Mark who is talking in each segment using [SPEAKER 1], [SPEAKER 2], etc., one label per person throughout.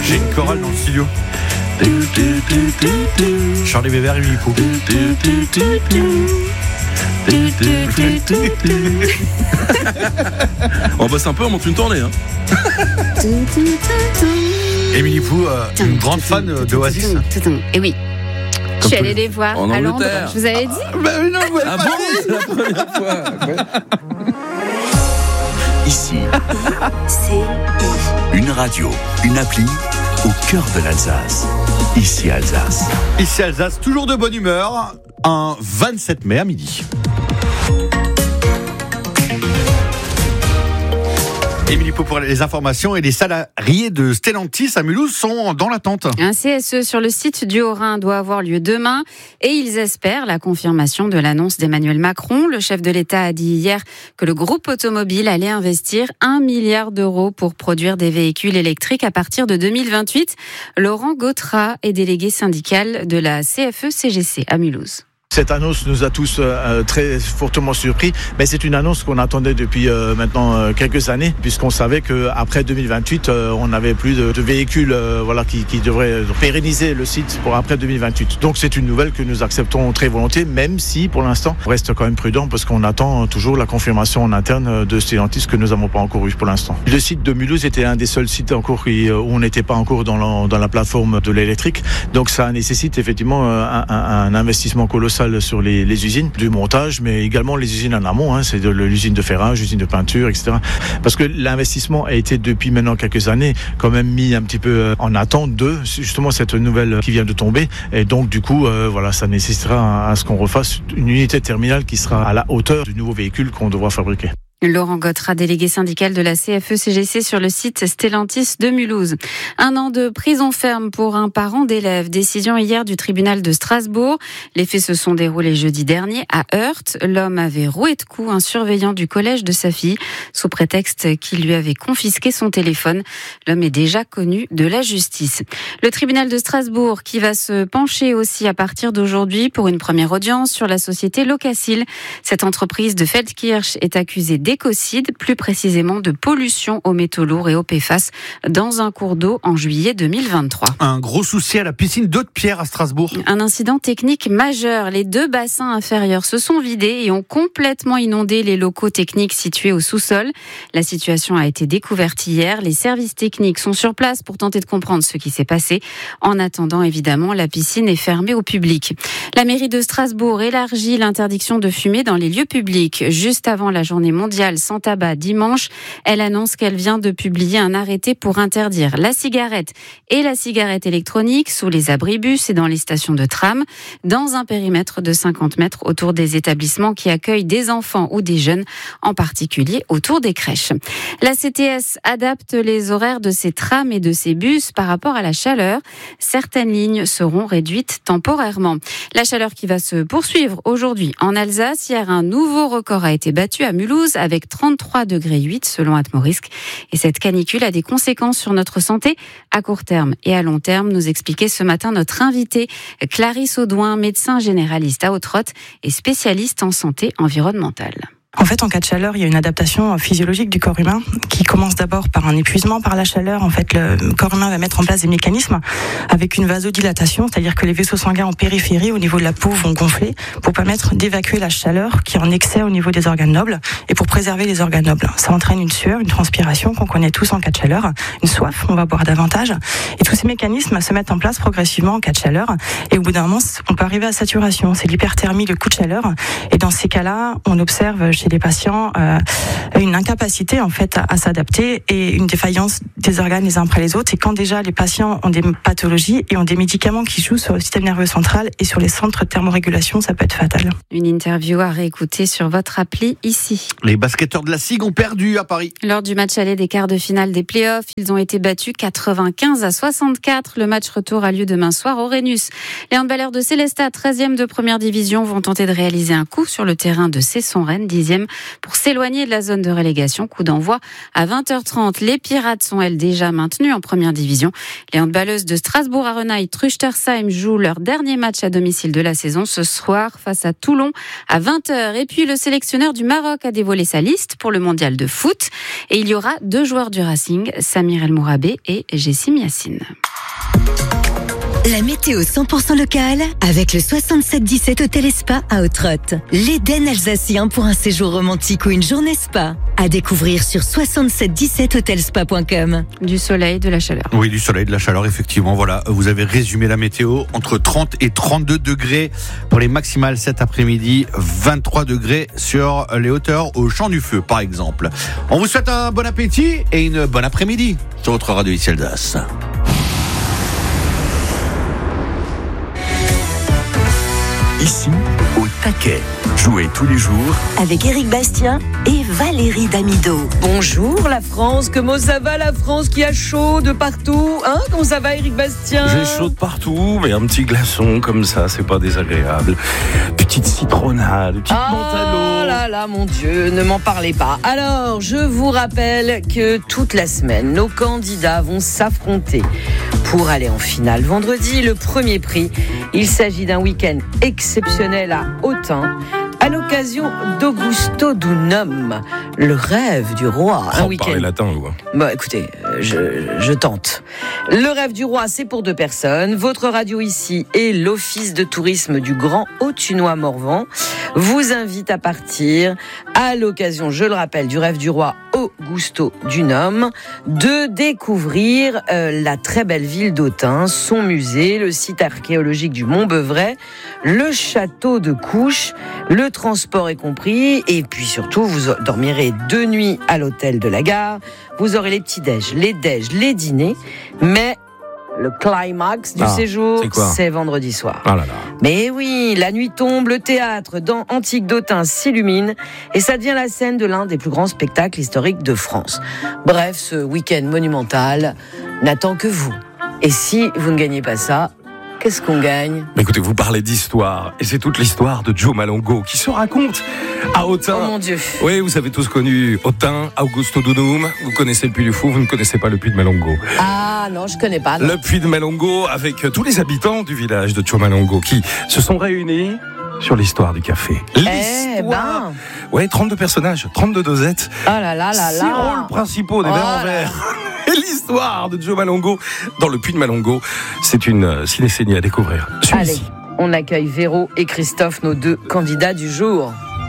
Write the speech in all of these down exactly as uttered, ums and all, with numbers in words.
[SPEAKER 1] J'ai une chorale dans le studio. Charlie Weber et Émilie Pou.
[SPEAKER 2] On bosse un peu, on monte une tournée. Hein.
[SPEAKER 1] Émilie Pou, euh, une grande fan d'Oasis.
[SPEAKER 3] Et oui. Je suis allée les voir
[SPEAKER 2] en
[SPEAKER 3] à Londres.
[SPEAKER 2] Angleterre.
[SPEAKER 3] Je vous avais dit.
[SPEAKER 1] Ah, bah non, vous
[SPEAKER 2] Ah bon, c'est la première fois. Ouais.
[SPEAKER 4] Ici, une radio, une appli au cœur de l'Alsace. Ici Alsace.
[SPEAKER 1] Ici Alsace, toujours de bonne humeur, un vingt-sept mai à midi. Émilie Pou pour les informations, et les salariés de Stellantis à Mulhouse sont dans l'attente.
[SPEAKER 3] Un C S E sur le site du Haut-Rhin doit avoir lieu demain et ils espèrent la confirmation de l'annonce d'Emmanuel Macron. Le chef de l'État a dit hier que le groupe automobile allait investir un milliard d'euros pour produire des véhicules électriques à partir de deux mille vingt-huit. Laurent Gautrat est délégué syndical de la C F E C G C à Mulhouse.
[SPEAKER 5] Cette annonce nous a tous euh, très fortement surpris, mais c'est une annonce qu'on attendait depuis euh, maintenant euh, quelques années, puisqu'on savait qu'après deux mille vingt-huit, euh, on n'avait plus de, de véhicules euh, voilà, qui, qui devraient pérenniser le site pour après deux mille vingt-huit. Donc c'est une nouvelle que nous acceptons très volontiers, même si pour l'instant on reste quand même prudent, parce qu'on attend toujours la confirmation en interne de Stellantis que nous n'avons pas encore eu pour l'instant. Le site de Mulhouse était un des seuls sites encore qui, où on n'était pas encore dans la, dans la plateforme de l'électrique, donc ça nécessite effectivement un, un, un investissement colossal sur les, les usines du montage, mais également les usines en amont, hein, c'est de l'usine de ferrage, l'usine de peinture, et cetera. Parce que l'investissement a été depuis maintenant quelques années quand même mis un petit peu en attente de justement cette nouvelle qui vient de tomber, et donc du coup euh, voilà, ça nécessitera à ce qu'on refasse une unité terminale qui sera à la hauteur du nouveau véhicule qu'on devra fabriquer.
[SPEAKER 3] Laurent Gautrat, délégué syndical de la C F E C G C sur le site Stellantis de Mulhouse. Un an de prison ferme pour un parent d'élève. Décision hier du tribunal de Strasbourg. Les faits se sont déroulés jeudi dernier à Heurt. L'homme avait roué de coups un surveillant du collège de sa fille sous prétexte qu'il lui avait confisqué son téléphone. L'homme est déjà connu de la justice. Le tribunal de Strasbourg qui va se pencher aussi à partir d'aujourd'hui pour une première audience sur la société Locacil. Cette entreprise de Feldkirch est accusée d'écocide, plus précisément de pollution aux métaux lourds et aux P F A S dans un cours d'eau en juillet deux mille vingt-trois.
[SPEAKER 1] Un gros souci à la piscine d'Haute-Pierre à Strasbourg.
[SPEAKER 3] Un incident technique majeur. Les deux bassins inférieurs se sont vidés et ont complètement inondé les locaux techniques situés au sous-sol. La situation a été découverte hier. Les services techniques sont sur place pour tenter de comprendre ce qui s'est passé. En attendant, évidemment, la piscine est fermée au public. La mairie de Strasbourg élargit l'interdiction de fumer dans les lieux publics. Juste avant la journée mondiale sans tabac dimanche, elle annonce qu'elle vient de publier un arrêté pour interdire la cigarette et la cigarette électronique sous les abribus et dans les stations de tram, dans un périmètre de cinquante mètres autour des établissements qui accueillent des enfants ou des jeunes, en particulier autour des crèches. La C T S adapte les horaires de ses trams et de ses bus par rapport à la chaleur. Certaines lignes seront réduites temporairement. La chaleur qui va se poursuivre aujourd'hui en Alsace. Hier, un nouveau record a été battu à Mulhouse avec trente-trois degrés huit selon Atmorisk. Et cette canicule a des conséquences sur notre santé à court terme et à long terme, nous expliquait ce matin notre invitée Clarisse Audouin, médecin généraliste à Haute-Rotte et spécialiste en santé environnementale.
[SPEAKER 6] En fait, en cas de chaleur, il y a une adaptation physiologique du corps humain qui commence d'abord par un épuisement par la chaleur. En fait, le corps humain va mettre en place des mécanismes avec une vasodilatation, c'est-à-dire que les vaisseaux sanguins en périphérie, au niveau de la peau, vont gonfler pour permettre d'évacuer la chaleur qui est en excès au niveau des organes nobles et pour préserver les organes nobles. Ça entraîne une sueur, une transpiration qu'on connaît tous en cas de chaleur, une soif, on va boire davantage. Et tous ces mécanismes se mettent en place progressivement en cas de chaleur. Et au bout d'un moment, on peut arriver à saturation. C'est l'hyperthermie, le coup de chaleur. Et dans ces cas-là, on observe chez les patients euh, une incapacité en fait à, à s'adapter et une défaillance des organes les uns après les autres. Et quand déjà les patients ont des pathologies et ont des médicaments qui jouent sur le système nerveux central et sur les centres de thermorégulation, ça peut être fatal.
[SPEAKER 3] Une interview à réécouter sur votre appli ici.
[SPEAKER 1] Les basketteurs de la SIG ont perdu à Paris.
[SPEAKER 3] Lors du match aller des quarts de finale des playoffs, ils ont été battus quatre-vingt-quinze à soixante-quatre. Le match retour a lieu demain soir au Rhenus. Les handballeurs de Célestat, treizième de première division, vont tenter de réaliser un coup sur le terrain de Cesson-Rennes, dixième deuxième pour s'éloigner de la zone de relégation. Coup d'envoi à vingt heures trente. Les Pirates sont, elles, déjà maintenues en première division. Les handballeuses de Strasbourg-Arenaï, Truchtersheim jouent leur dernier match à domicile de la saison ce soir face à Toulon à vingt heures. Et puis le sélectionneur du Maroc a dévoilé sa liste pour le mondial de foot. Et il y aura deux joueurs du Racing, Samir El Mourabé et Jessim Yassine.
[SPEAKER 7] La météo cent pour cent locale avec le soixante-sept dix-sept Hôtel et Spa à Ottrott. L'Éden alsacien pour un séjour romantique ou une journée spa. À découvrir sur soixante-sept dix-sept hotelspa point com.
[SPEAKER 3] Du soleil, de la chaleur.
[SPEAKER 1] Oui, du soleil, de la chaleur, effectivement. Voilà, vous avez résumé la météo. Entre trente et trente-deux degrés pour les maximales cet après-midi. vingt-trois degrés sur les hauteurs au Champ du Feu, par exemple. On vous souhaite un bon appétit et une bonne après-midi sur votre radio ici Alsace.
[SPEAKER 4] Ici, au taquet. Jouez tous les jours
[SPEAKER 7] Avec Éric Bastien et Valérie Damido.
[SPEAKER 8] Bonjour la France, comment ça va la France qui a chaud de partout, hein? Comment ça va Éric Bastien?
[SPEAKER 2] J'ai chaud de partout, mais un petit glaçon comme ça, c'est pas désagréable. Petite citronnade, petite
[SPEAKER 8] Ah
[SPEAKER 2] menthe à l'eau.
[SPEAKER 8] là là, mon Dieu, ne m'en parlez pas. Alors, je vous rappelle que toute la semaine, nos candidats vont s'affronter pour aller en finale. Vendredi, le premier prix, il s'agit d'un week-end exceptionnel à Autun, à l'occasion d'Augusto Dunum, le rêve du roi.
[SPEAKER 2] Oh,
[SPEAKER 8] Un week-end.
[SPEAKER 2] parlez latin, ou quoi?
[SPEAKER 8] Bah écoutez, je, je tente. Le rêve du roi, c'est pour deux personnes. Votre radio ici et l'office de tourisme du Grand Autunois-Morvan vous invitent à partir à l'occasion, je le rappelle, du rêve du roi Augusto Dunum, de découvrir euh, la très belle ville d'Autun, son musée, le site archéologique du Mont-Beuvray, le château de Couches, le transport est compris, et puis surtout, vous dormirez deux nuits à l'hôtel de la gare, vous aurez les petits-déj, les déj, les dîners, mais le climax du
[SPEAKER 2] Ah,
[SPEAKER 8] séjour,
[SPEAKER 2] c'est quoi
[SPEAKER 8] c'est vendredi soir.
[SPEAKER 2] Ah là là.
[SPEAKER 8] Mais oui, la nuit tombe, le théâtre dans Antique d'Autun s'illumine et ça devient la scène de l'un des plus grands spectacles historiques de France. Bref, ce week-end monumental n'attend que vous. Et si vous ne gagnez pas ça, qu'est-ce qu'on gagne?
[SPEAKER 2] Mais écoutez, vous parlez d'histoire, et c'est toute l'histoire de Joe Malongo qui se raconte à Autun.
[SPEAKER 8] Oh mon Dieu.
[SPEAKER 2] Oui, vous avez tous connu Autun, Augusto Dunum. Vous connaissez le Puy du Fou, vous ne connaissez pas le Puy de Malongo.
[SPEAKER 8] Ah non, je connais pas. Non.
[SPEAKER 2] Le Puy de Malongo, avec tous les habitants du village de Joe Malongo qui se sont réunis sur l'histoire du café.
[SPEAKER 8] Eh ben.
[SPEAKER 2] Ouais, trente-deux personnages, trente-deux dosettes.
[SPEAKER 8] Oh là là là
[SPEAKER 2] Six
[SPEAKER 8] là.
[SPEAKER 2] rôles principaux des
[SPEAKER 8] Oh
[SPEAKER 2] verres
[SPEAKER 8] là
[SPEAKER 2] en verre. Et l'histoire de Joe Malongo dans le Puy de Malongo, c'est une euh, cinécénie à découvrir.
[SPEAKER 8] Allez,
[SPEAKER 2] Celui-ci.
[SPEAKER 8] on accueille Véro et Christophe, nos deux candidats du jour.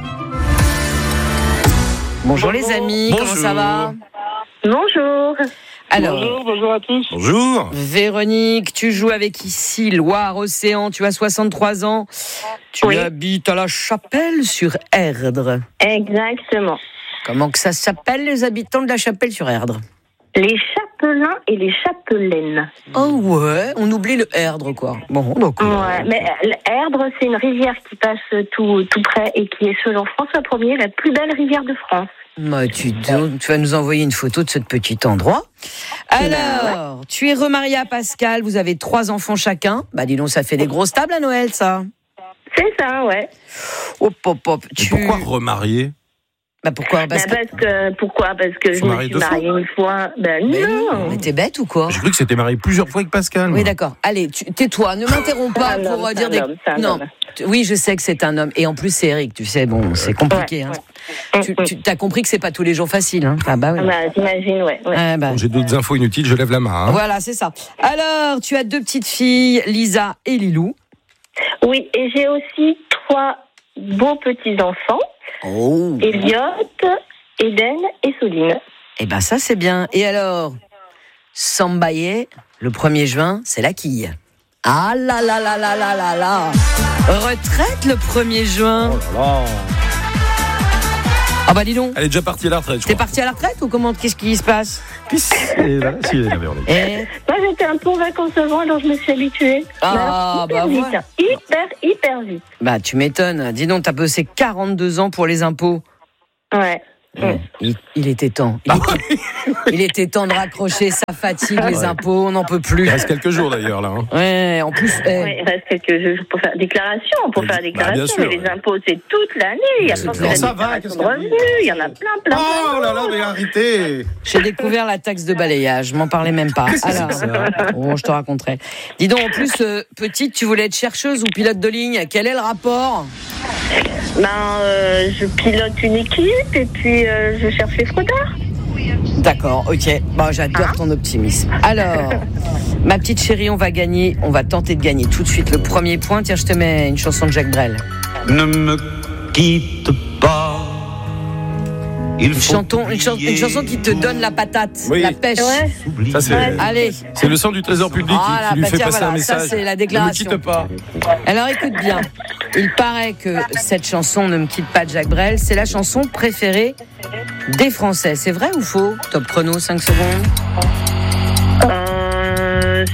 [SPEAKER 8] Bonjour, les amis,
[SPEAKER 2] Bonjour.
[SPEAKER 8] comment ça va?
[SPEAKER 9] Bonjour.
[SPEAKER 8] Alors,
[SPEAKER 9] Bonjour, bonjour à tous.
[SPEAKER 2] Bonjour.
[SPEAKER 8] Véronique, tu joues avec ici Loire-Océan, tu as soixante-trois ans, tu
[SPEAKER 9] Oui.
[SPEAKER 8] habites à la Chapelle-sur-Erdre.
[SPEAKER 9] Exactement.
[SPEAKER 8] Comment que ça s'appelle, les habitants de la Chapelle-sur-Erdre?
[SPEAKER 9] Les chapelains et les chapelaines.
[SPEAKER 8] Oh ouais, on oublie le Erdre, quoi. Bon, donc.
[SPEAKER 9] Ouais, mais l'Erdre, c'est une rivière qui passe tout, tout près et qui est, selon François Ier, la plus belle rivière de France.
[SPEAKER 8] Bah, tu, tu vas nous envoyer une photo de ce petit endroit. Alors, tu es remariée à Pascal, vous avez trois enfants chacun. Bah, dis donc, ça fait des grosses tables à Noël, ça.
[SPEAKER 9] C'est ça, ouais.
[SPEAKER 8] Hop, hop, hop.
[SPEAKER 2] Et
[SPEAKER 8] Tu...
[SPEAKER 2] pourquoi remarier?
[SPEAKER 8] Bah, pourquoi? Parce
[SPEAKER 9] Bah,
[SPEAKER 8] que...
[SPEAKER 9] parce que, pourquoi? Parce que je
[SPEAKER 2] Faut
[SPEAKER 9] me
[SPEAKER 2] marier
[SPEAKER 9] suis
[SPEAKER 2] deux fois.
[SPEAKER 9] mariée une fois. Ben
[SPEAKER 8] Mais
[SPEAKER 9] non.
[SPEAKER 8] Mais t'es bête ou quoi?
[SPEAKER 2] J'ai cru que c'était marié plusieurs fois avec Pascal. moi.
[SPEAKER 8] Oui, d'accord. Allez, tu, tais-toi, ne m'interromps pas
[SPEAKER 9] C'est un
[SPEAKER 8] pour
[SPEAKER 9] homme,
[SPEAKER 8] euh, dire
[SPEAKER 9] c'est
[SPEAKER 8] des...
[SPEAKER 9] un homme, c'est un
[SPEAKER 8] non,
[SPEAKER 9] homme.
[SPEAKER 8] Tu- oui, je sais que c'est un homme. Et en plus, c'est Eric, tu sais, bon, c'est compliqué.
[SPEAKER 9] Ouais,
[SPEAKER 8] hein.
[SPEAKER 9] ouais.
[SPEAKER 8] Tu,
[SPEAKER 9] Mm, mm.
[SPEAKER 8] tu as compris que c'est pas tous les jours facile. Hein. Ah bah oui.
[SPEAKER 9] Ah bah, j'imagine, ouais. ouais.
[SPEAKER 8] Ah bah.
[SPEAKER 2] Bon, j'ai d'autres infos inutiles, je lève la main. hein.
[SPEAKER 8] Voilà, c'est ça. Alors, tu as deux petites filles, Lisa et Lilou.
[SPEAKER 9] Oui, et j'ai aussi trois beaux petits-enfants.
[SPEAKER 8] Oh.
[SPEAKER 9] Elliot, Eden et Soline.
[SPEAKER 8] Eh ben ça, c'est bien. Et alors, Sambaye, le premier juin, c'est la quille. Ah là là là là là là là. Retraite le premier juin.
[SPEAKER 2] Oh là là.
[SPEAKER 8] Ah bah dis donc.
[SPEAKER 2] Elle est déjà partie à la retraite, je
[SPEAKER 8] T'es
[SPEAKER 2] crois.
[SPEAKER 8] parti à la retraite ou comment? Qu'est-ce qui se passe?
[SPEAKER 2] Puis, et là, si, elle est là, Véronique.
[SPEAKER 8] Eh
[SPEAKER 9] Moi, j'étais un peu en vacances avant, alors je me suis habituée.
[SPEAKER 8] Ah,
[SPEAKER 9] Mais alors, hyper
[SPEAKER 8] bah
[SPEAKER 9] vite,
[SPEAKER 8] voilà.
[SPEAKER 9] hein. Hyper, hyper vite.
[SPEAKER 8] Bah tu m'étonnes. Dis donc, t'as bossé quarante-deux ans pour les impôts.
[SPEAKER 9] Ouais.
[SPEAKER 8] Mmh. Il, il était temps. Il,
[SPEAKER 2] Ah
[SPEAKER 8] était,
[SPEAKER 2] ouais.
[SPEAKER 8] il était temps de raccrocher sa fatigue, les
[SPEAKER 2] Ouais.
[SPEAKER 8] impôts, on n'en peut plus.
[SPEAKER 2] Il reste quelques jours d'ailleurs là. Hein.
[SPEAKER 8] Ouais, en plus. eh,
[SPEAKER 9] Ouais, il reste quelques jours pour faire la déclaration. Pour
[SPEAKER 2] Bah,
[SPEAKER 9] faire la
[SPEAKER 2] bien
[SPEAKER 9] déclaration,
[SPEAKER 2] sûr,
[SPEAKER 9] mais les
[SPEAKER 2] ouais.
[SPEAKER 9] impôts, c'est toute l'année. Il y a
[SPEAKER 2] C'est
[SPEAKER 9] pas que
[SPEAKER 2] clair.
[SPEAKER 9] la
[SPEAKER 2] Ça va,
[SPEAKER 9] déclaration
[SPEAKER 2] qu'est-ce
[SPEAKER 9] de
[SPEAKER 2] qu'elle
[SPEAKER 9] revenus.
[SPEAKER 2] dit
[SPEAKER 9] Il y en a plein, plein.
[SPEAKER 2] Oh là là, mais arrêtez.
[SPEAKER 8] J'ai découvert la taxe de balayage, m'en parlais même pas. Alors, bon, je te raconterai. Dis donc, en plus, euh, petite, tu voulais être chercheuse ou pilote de ligne. Quel est le rapport?
[SPEAKER 9] Ben, euh, je pilote une équipe et puis euh, je cherche les fraudeurs.
[SPEAKER 8] D'accord, ok. Bon, j'adore ton optimisme. Alors, ma petite chérie, on va gagner, on va tenter de gagner tout de suite le premier point. Tiens, je te mets une chanson de Jacques Brel.
[SPEAKER 10] Ne me quitte pas. Il
[SPEAKER 8] Une,
[SPEAKER 10] faut
[SPEAKER 8] chanton, une, chan- une chanson qui te donne la patate,
[SPEAKER 2] Oui.
[SPEAKER 8] la pêche.
[SPEAKER 9] Ouais.
[SPEAKER 2] Ça c'est.
[SPEAKER 8] Allez,
[SPEAKER 2] C'est le sang du trésor public
[SPEAKER 8] Ah,
[SPEAKER 2] qui,
[SPEAKER 8] là,
[SPEAKER 2] qui lui
[SPEAKER 8] bah
[SPEAKER 2] fait
[SPEAKER 8] tiens,
[SPEAKER 2] passer
[SPEAKER 8] voilà,
[SPEAKER 2] un
[SPEAKER 8] ça,
[SPEAKER 2] message.
[SPEAKER 8] c'est la
[SPEAKER 2] Ne
[SPEAKER 8] déclaration.
[SPEAKER 2] me quitte pas.
[SPEAKER 8] alors écoute bien. Il paraît que cette chanson Ne me quitte pas de Jacques Brel, c'est la chanson préférée des Français. C'est vrai ou faux? Top chrono, cinq secondes.
[SPEAKER 9] Euh,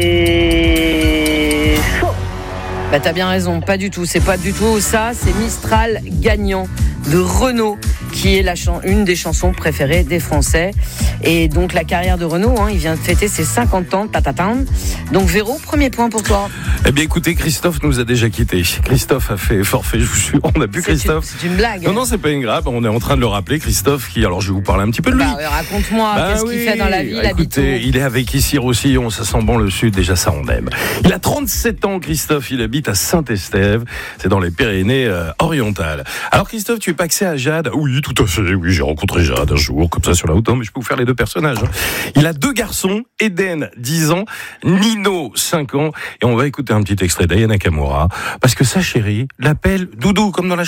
[SPEAKER 9] c'est faux.
[SPEAKER 8] Bah t'as bien raison, pas du tout. C'est pas du tout ça. C'est Mistral gagnant de Renaud qui est la chan- une des chansons préférées des Français. Et donc la carrière de Renaud, hein, il vient de fêter ses cinquante ans. Tatatam. Donc Véro, premier point pour toi.
[SPEAKER 2] Eh bien écoutez, Christophe nous a déjà quittés. Christophe a fait forfait, je vous suis. On n'a plus
[SPEAKER 8] C'est une,
[SPEAKER 2] Christophe.
[SPEAKER 8] c'est une blague.
[SPEAKER 2] Non, non, c'est pas une grave. On est en train de le rappeler. Christophe qui, alors je vais vous parler un petit peu de lui.
[SPEAKER 8] Bah, euh, raconte-moi,
[SPEAKER 2] Bah
[SPEAKER 8] qu'est-ce
[SPEAKER 2] oui.
[SPEAKER 8] qu'il fait dans la vie,
[SPEAKER 2] Ah,
[SPEAKER 8] l'habitant.
[SPEAKER 2] écoutez, il est avec ici Roussillon, ça sent bon le sud, déjà ça on aime. Il a trente-sept ans, Christophe, il habite à Saint-Estève, c'est dans les Pyrénées euh, orientales. Alors Christophe, tu es paxé à Jade? Oui, tout à fait, oui, j'ai rencontré Jade un jour, comme ça sur la route, mais je peux vous faire les deux personnages. Hein. Il a deux garçons, Eden, dix ans, Nino, cinq ans, et on va écouter un petit extrait d'Aya Nakamura, parce que sa chérie l'appelle Doudou, comme dans la chanson.